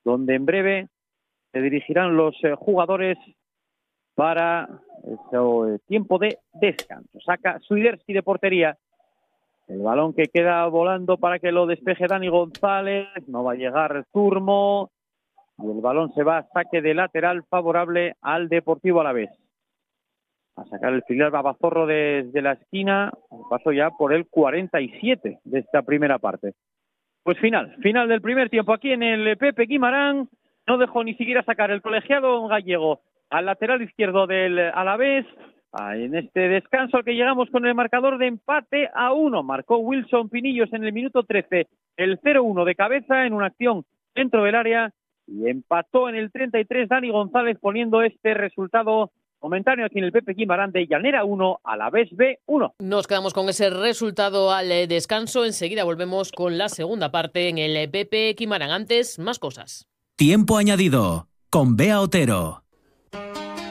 donde en breve se dirigirán los jugadores para ese tiempo de descanso. Saca Swiderski de portería. El balón que queda volando para que lo despeje Dani González. No va a llegar Turmo. Y el balón se va a saque de lateral favorable al Deportivo Alavés. A sacar el filial Babazorro desde la esquina. Paso ya por el 47 de esta primera parte. Pues final del primer tiempo aquí en el Pepe Guimarães. No dejó ni siquiera sacar el colegiado gallego al lateral izquierdo del Alavés. En este descanso al que llegamos con el marcador de empate a 1. Marcó Wilson Pinillos en el minuto 13 el 0-1 de cabeza en una acción dentro del área. Y empató en el 33 Dani González poniendo este resultado momentáneo aquí en el Pepe Guimarães de Llanera 1, Alavés B 1. Nos quedamos con ese resultado al descanso. Enseguida volvemos con la segunda parte en el Pepe Guimarães. Antes, más cosas. Tiempo añadido con Bea Otero.